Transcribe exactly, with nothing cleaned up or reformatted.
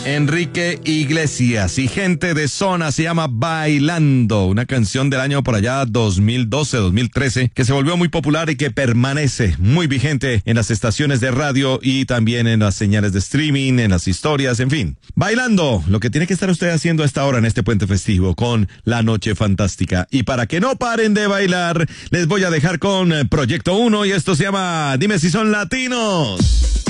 Enrique Iglesias y Gente de Zona, se llama Bailando, una canción del año por allá dos mil doce, dos mil trece, que se volvió muy popular y que permanece muy vigente en las estaciones de radio y también en las señales de streaming, en las historias, en fin. Bailando, lo que tiene que estar usted haciendo a esta hora en este puente festivo con La Noche Fantástica. Y para que no paren de bailar, les voy a dejar con Proyecto Uno y esto se llama Dime si son latinos.